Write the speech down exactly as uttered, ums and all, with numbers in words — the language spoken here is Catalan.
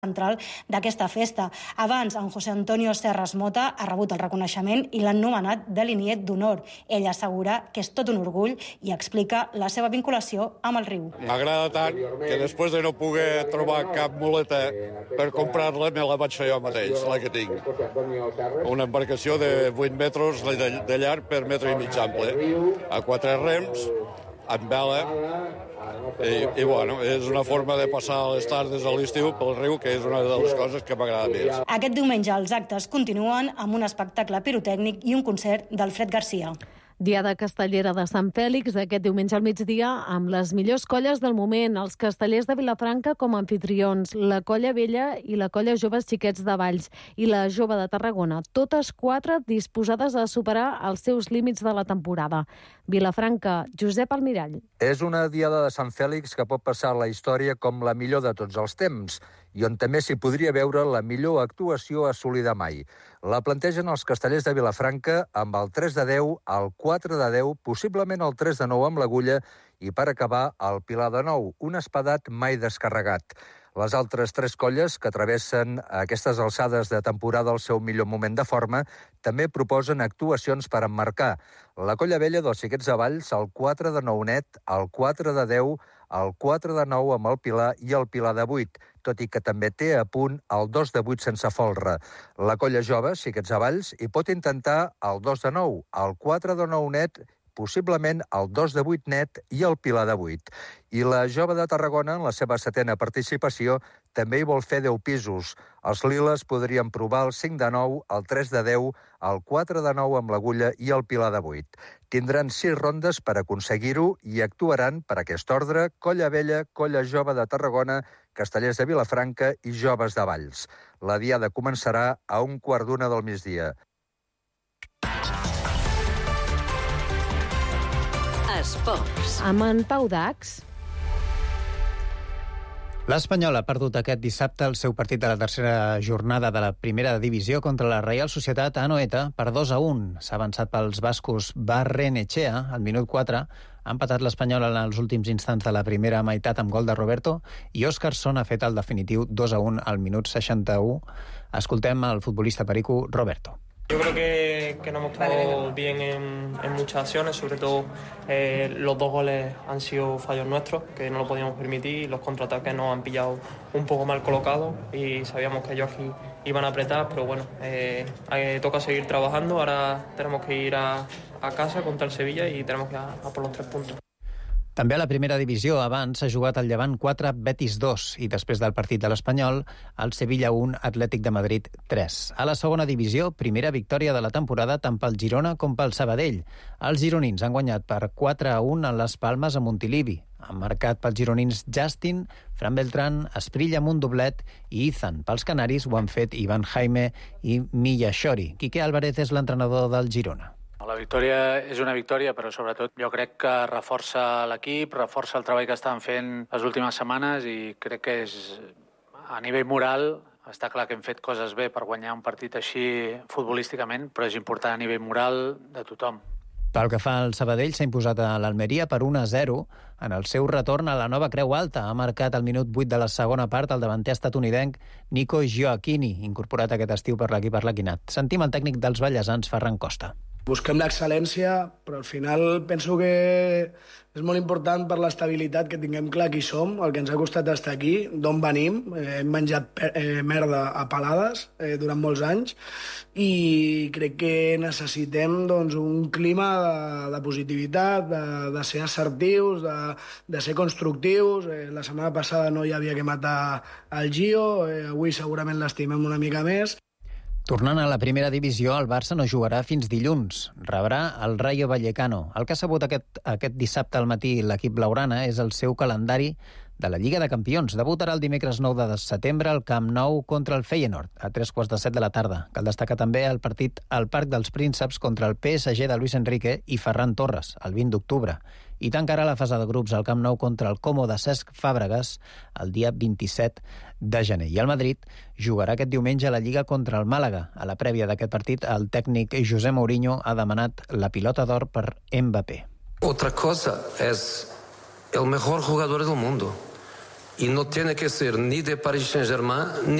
central d'aquesta festa. Abans, en José Antonio Serras Mota ha rebut el reconeixement i l'han nomenat deliniet d'honor. Ell assegura que és tot un orgull i explica la seva vinculació amb el riu. M'agrada tant que després de no poder trobar cap muleta per comprar-la, me la vaig fer jo mateix, la que tinc. Una embarcació de vuit metres de llarg per metre i mig ample, a quatre rems, amb vela. I, i bueno, és una forma de passar les tardes a l'estiu pel riu, que és una de les coses que m'agrada més. Aquest diumenge els actes continuen amb un espectacle pirotècnic i un concert d'Alfred Garcia. Diada Castellera de Sant Fèlix, aquest diumenge al migdia, amb les millors colles del moment, els castellers de Vilafranca com a anfitrions, la Colla Vella i la Colla Joves Xiquets de Valls i la Jove de Tarragona, totes quatre disposades a superar els seus límits de la temporada. Vilafranca, Josep Almirall. És una Diada de Sant Fèlix que pot passar a la història com la millor de tots els temps i on també s'hi podria veure la millor actuació assolida mai. La plantegen els castellers de Vilafranca amb el tres de deu, el quatre de deu, possiblement el tres de nou amb l'Agulla i, per acabar, el Pilar de nou, un espadat mai descarregat. Les altres tres colles que travessen aquestes alçades de temporada al seu millor moment de forma també proposen actuacions per emmarcar. La Colla Vella dels Xiquets de Valls, el quatre de nou net, el quatre de deu, el quatre de nou amb el Pilar i el Pilar de vuit, tot i que també té a punt el dos de vuit sense folre. La Colla Jove, Xiquets de Valls, hi pot intentar el dos de nou, el quatre de nou net, possiblement el dos de vuit net i el Pilar de vuit. I la Jove de Tarragona, en la seva setena participació, també hi vol fer deu pisos. Els liles podrien provar el cinc de nou, el tres de deu, el quatre de nou amb l'Agulla i el Pilar de vuit. Tindran sis rondes per aconseguir-ho i actuaran per aquest ordre Colla Vella, Colla Jove de Tarragona, Castellers de Vilafranca i Joves de Valls. La diada començarà a un quart d'una del migdia. Esports. Amb en Pau Dax. L'Espanyol ha perdut aquest dissabte el seu partit de la tercera jornada de la primera divisió contra la Reial Societat Anoeta per dos a un. S'ha avançat pels bascos Barrenetxea al minut quatre. Ha empatat l'Espanyol en els últims instants de la primera meitat amb gol de Roberto i Óscarson ha fet el definitiu dos a un al minut seixanta-u. Escoltem el futbolista perico Roberto. Yo creo que, que nos hemos quedado bien en, en muchas acciones, sobre todo eh, los dos goles han sido fallos nuestros, que no lo podíamos permitir, y los contraataques nos han pillado un poco mal colocados y sabíamos que ellos aquí iban a apretar, pero bueno, eh, eh, toca seguir trabajando, ahora tenemos que ir a, a casa contra el Sevilla y tenemos que ir a, a por los tres puntos. També a la primera divisió, abans s'ha jugat el Llevant quatre, Betis dos, i després del partit de l'Espanyol, el Sevilla un, Atlètic de Madrid tres. A la segona divisió, primera victòria de la temporada tant pel Girona com pel Sabadell. Els gironins han guanyat per quatre a un a les Palmes a Montilivi. Han marcat pels gironins Justin, Fran Beltrán, Esprilla amb un doblet i Izan. Pels canaris ho han fet Ivan Jaime i Milla Shori. Quique Álvarez és l'entrenador del Girona. La victòria és una victòria, però sobretot jo crec que reforça l'equip, reforça el treball que estan fent les últimes setmanes i crec que és, a nivell moral, està clar que hem fet coses bé per guanyar un partit així futbolísticament, però és important a nivell moral de tothom. Pel que fa al Sabadell, s'ha imposat a l'Almeria per un a zero en el seu retorn a la nova Creu Alta. Ha marcat al minut vuit de la segona part el davanter estatunidenc Nico Gioacchini, incorporat aquest estiu per l'equip arlequinat. Sentim el tècnic dels ballesans, Ferran Costa. Busquem l'excel·lència, però al final penso que és molt important per l'estabilitat que tinguem clar qui som, el que ens ha costat estar aquí, d'on venim. Eh, hem menjat eh, merda a palades eh, durant molts anys i crec que necessitem doncs, un clima de, de positivitat, de, de ser assertius, de, de ser constructius. Eh, la setmana passada no hi havia que matar el Gio, eh, avui segurament l'estimem una mica més. Tornant a la primera divisió, el Barça no jugarà fins dilluns. Rebrà el Rayo Vallecano. El que ha sabut aquest, aquest dissabte al matí l'equip blaugrana és el seu calendari de la Lliga de Campions. Debutarà el dimecres nou de setembre al Camp Nou contra el Feyenoord, a tres quarts de set de la tarda. Cal destacar també el partit al Parc dels Prínceps contra el P S G de Luis Enrique i Ferran Torres, el vint d'octubre. I tancarà la fase de grups al Camp Nou contra el Como de Cesc Fàbregas el dia vint-i-set de gener. I el Madrid jugarà aquest diumenge a la Lliga contra el Màlaga. A la prèvia d'aquest partit, el tècnic José Mourinho ha demanat la pilota d'or per Mbappé. Otra cosa es el mejor jugador del mundo. y no tiene que ser ni de Paris Saint-Germain ni